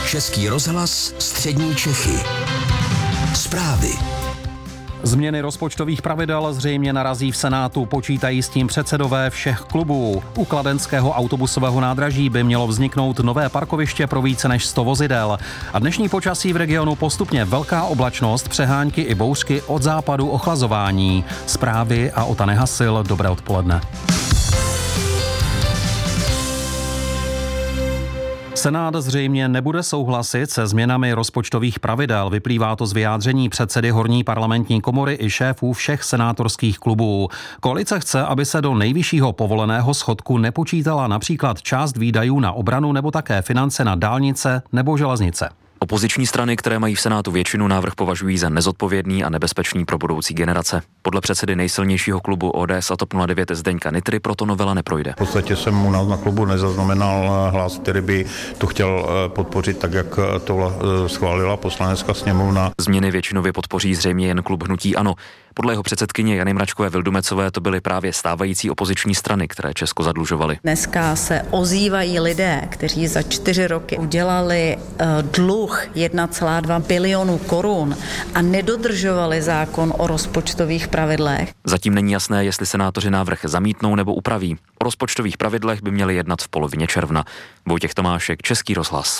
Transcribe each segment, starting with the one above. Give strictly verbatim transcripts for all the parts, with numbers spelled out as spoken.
Český rozhlas Střední Čechy. Zprávy. Změny rozpočtových pravidel zřejmě narazí v Senátu, počítají s tím předsedové všech klubů. U kladenského autobusového nádraží by mělo vzniknout nové parkoviště pro více než sto vozidel. A dnešní počasí v regionu postupně velká oblačnost, přehánky i bouřky, od západu ochlazování. Zprávy a Ota Nehasil, dobré odpoledne. Senát zřejmě nebude souhlasit se změnami rozpočtových pravidel. Vyplývá to z vyjádření předsedy horní parlamentní komory i šéfů všech senátorských klubů. Koalice chce, aby se do nejvyššího povoleného schodku nepočítala například část výdajů na obranu nebo také finance na dálnice nebo železnice. Opoziční strany, které mají v Senátu většinu, návrh považují za nezodpovědný a nebezpečný pro budoucí generace. Podle předsedy nejsilnějšího klubu O D S a TOP nula devět Zdeňka Nytry proto novela neprojde. V podstatě jsem u nás na klubu nezaznamenal hlas, který by to chtěl podpořit tak, jak to schválila poslanecká sněmovna. Změny většinově podpoří zřejmě jen klub Hnutí ANO. Podle jeho předsedkyně Jany Mračkové Vildumecové to byly právě stávající opoziční strany, které Česko zadlužovaly. Dneska se ozývají lidé, kteří za čtyři roky udělali uh, dluh jedna celá dva bilionu korun a nedodržovali zákon o rozpočtových pravidlech. Zatím není jasné, jestli senátoři návrh zamítnou nebo upraví. O rozpočtových pravidlech by měli jednat v polovině června. Vojtěch Tomášek, Český rozhlas.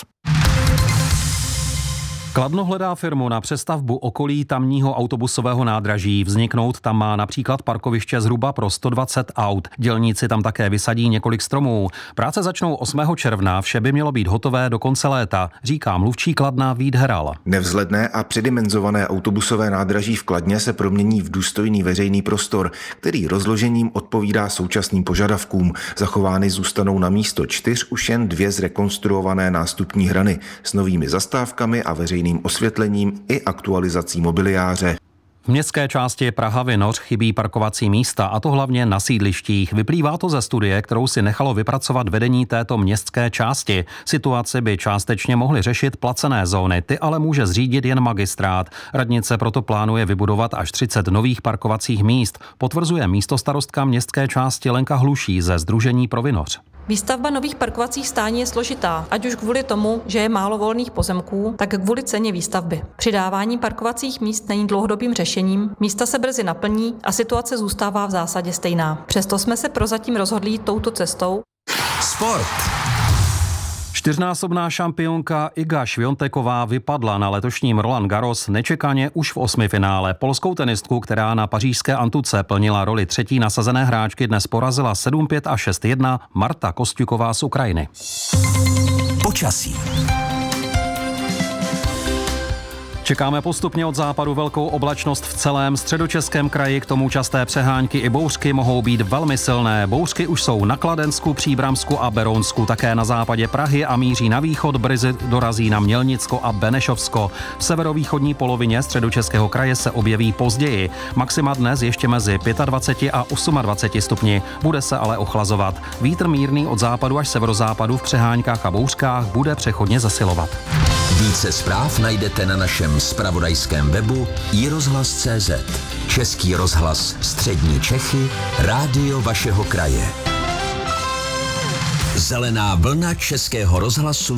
Kladno hledá firmu na přestavbu okolí tamního autobusového nádraží. Vzniknout tam má například parkoviště zhruba pro sto dvacet aut. Dělníci tam také vysadí několik stromů. Práce začnou osmého června, vše by mělo být hotové do konce léta, říká mluvčí Kladna Vít Heral. Nevzhledné a předimenzované autobusové nádraží v Kladně se promění v důstojný veřejný prostor, který rozložením odpovídá současným požadavkům. Zachovány zůstanou na místo čtyř už jen dvě zrekonstruované nástupní hrany s novými zastávkami a veřejným osvětlením i aktualizací mobiliáře. V městské části Praha-Vinoř chybí parkovací místa, a to hlavně na sídlištích. Vyplývá to ze studie, kterou si nechalo vypracovat vedení této městské části. Situaci by částečně mohly řešit placené zóny, ty ale může zřídit jen magistrát. Radnice proto plánuje vybudovat až třicet nových parkovacích míst, potvrzuje místostarostka městské části Lenka Hluší ze Sdružení pro Vinoř. Výstavba nových parkovacích stání je složitá, ať už kvůli tomu, že je málo volných pozemků, tak kvůli ceně výstavby. Přidávání parkovacích míst není dlouhodobým řešením, místa se brzy naplní a situace zůstává v zásadě stejná. Přesto jsme se prozatím rozhodli jít touto cestou. Sport. Čtyřnásobná šampionka Iga Świąteková vypadla na letošním Roland Garros nečekaně už v osmifinále. Polskou tenistku, která na pařížské Antuce plnila roli třetí nasazené hráčky, dnes porazila sedm pět a šest jedna Marta Kostjuková z Ukrajiny. Počasí. Čekáme postupně od západu velkou oblačnost v celém středočeském kraji, k tomu časté přehánky i bouřky mohou být velmi silné. Bouřky už jsou na Kladensku, Příbramsku a Berounsku, také na západě Prahy a míří na východ, brzy dorazí na Mělnicko a Benešovsko. V severovýchodní polovině středočeského kraje se objeví později. Maxima dnes ještě mezi dvacet pět a dvacet osm stupni, bude se ale ochlazovat. Vítr mírný od západu až severozápadu v přeháňkách a bouřkách bude přechodně zasilovat. Více zpráv najdete na našem zpravodajském webu i rozhlas tečka cé zet. Český rozhlas Střední Čechy, rádio vašeho kraje. Zelená vlna Českého rozhlasu